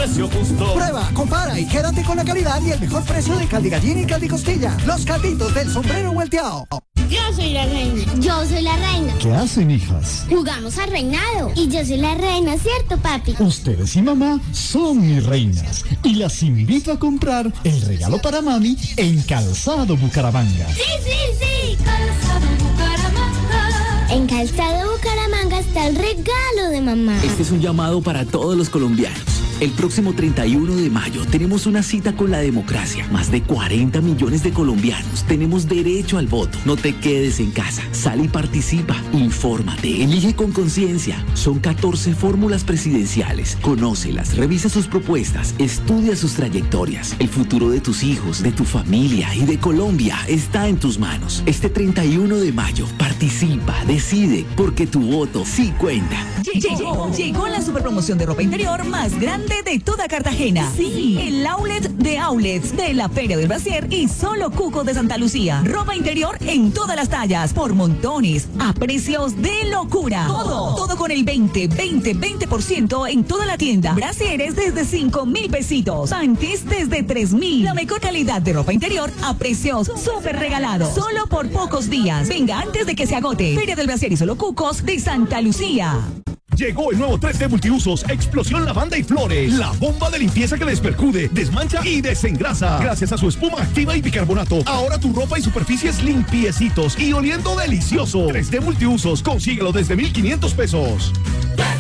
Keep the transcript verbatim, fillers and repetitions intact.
precio justo. Prueba, compara y quédate con la calidad y el mejor precio de caldi gallina y caldi costilla. Los calditos del sombrero volteado. Yo soy la reina. Yo soy la reina. ¿Qué hacen, hijas? Jugamos al reinado. Y yo soy la reina, ¿cierto, papi? Ustedes y mamá son mis reinas. Y las invito a comprar el regalo para mami en Calzado Bucaramanga. ¡Sí, sí, sí! Calzado Bucaramanga. En Calzado Bucaramanga está el regalo de mamá. Este es un llamado para todos los colombianos. El próximo treinta y uno de mayo tenemos una cita con la democracia. Más de cuarenta millones de colombianos tenemos derecho al voto. No te quedes en casa. Sal y participa. Infórmate. Elige con conciencia. Son catorce fórmulas presidenciales. Conócelas, revisa sus propuestas, estudia sus trayectorias. El futuro de tus hijos, de tu familia y de Colombia está en tus manos. Este treinta y uno de mayo, participa, decide, porque tu voto sí cuenta. Llegó, llegó la superpromoción de ropa interior más grande de toda Cartagena. Sí, el outlet de outlets de la Feria del Brasier y Solo Cuco de Santa Lucía. Ropa interior en todas las tallas, por montones, a precios de locura. Todo, todo con el veinte, veinte, veinte por ciento en toda la tienda. Brasieres desde cinco mil pesitos. Panties desde tres mil. La mejor calidad de ropa interior a precios súper regalados. Solo por pocos días. Venga antes de que se agote. Feria del Brasier y Solo Cucos de Santa Lucía. Llegó el nuevo tres D Multiusos, Explosión Lavanda y Flores. La bomba de limpieza que despercude, desmancha y desengrasa. Gracias a su espuma activa y bicarbonato, ahora tu ropa y superficies limpiecitos y oliendo delicioso. tres D Multiusos, consíguelo desde mil quinientos pesos.